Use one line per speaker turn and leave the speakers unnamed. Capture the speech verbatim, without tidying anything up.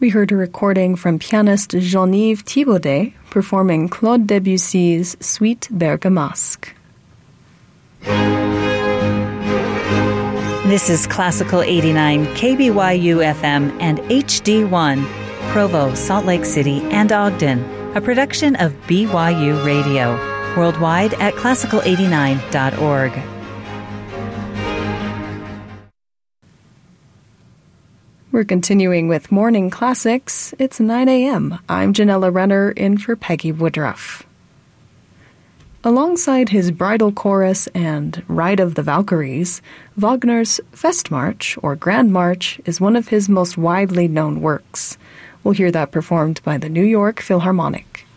We heard a recording from pianist Jean-Yves Thibaudet performing Claude Debussy's Suite Bergamasque.
This is Classical eighty-nine K B Y U F M and H D one, Provo, Salt Lake City, and Ogden, a production of B Y U Radio, worldwide at classical eighty-nine dot org.
We're continuing with Morning Classics. It's nine a.m. I'm Janella Renner in for Peggy Woodruff. Alongside his Bridal Chorus and Ride of the Valkyries, Wagner's Festmarch, or Grand March, is one of his most widely known works. We'll hear that performed by the New York Philharmonic.